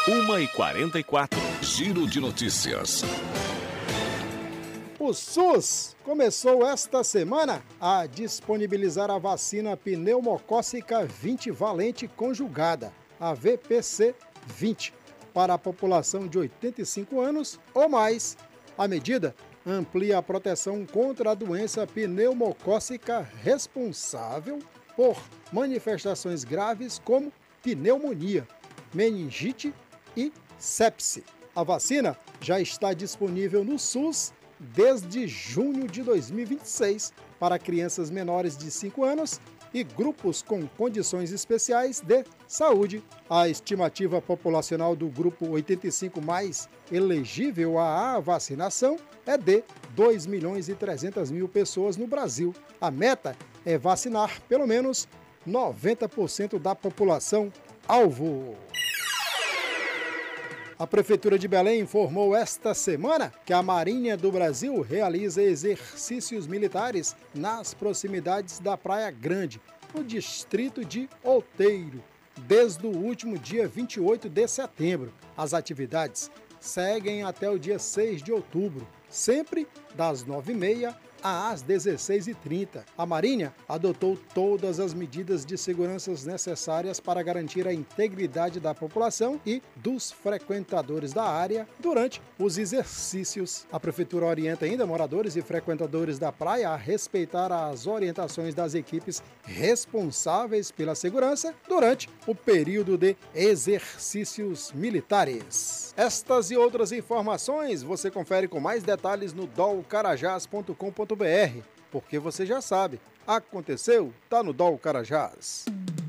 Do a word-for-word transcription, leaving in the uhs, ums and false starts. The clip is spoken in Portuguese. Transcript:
uma e quarenta e quatro. Giro de notícias. O SUS começou esta semana a disponibilizar a vacina pneumocócica vinte valente conjugada, a V P C vinte, para a população de oitenta e cinco anos ou mais. A medida amplia a proteção contra a doença pneumocócica responsável por manifestações graves como pneumonia, meningite e sepse. A vacina já está disponível no SUS desde junho de dois mil e vinte e seis para crianças menores de cinco anos e grupos com condições especiais de saúde. A estimativa populacional do grupo oitenta e cinco mais elegível à vacinação é de dois milhões e trezentas mil pessoas no Brasil. A meta é vacinar pelo menos noventa por cento da população alvo. A Prefeitura de Belém informou esta semana que a Marinha do Brasil realiza exercícios militares nas proximidades da Praia Grande, no distrito de Outeiro, desde o último dia vinte e oito de setembro. As atividades seguem até o dia seis de outubro, sempre das nove e meia às dezesseis e trinta. A Marinha adotou todas as medidas de segurança necessárias para garantir a integridade da população e dos frequentadores da área durante os exercícios. A Prefeitura orienta ainda moradores e frequentadores da praia a respeitar as orientações das equipes responsáveis pela segurança durante o período de exercícios militares. Estas e outras informações você confere com mais detalhes no dol carajás ponto com ponto br, porque você já sabe, aconteceu, tá no Dol Carajás.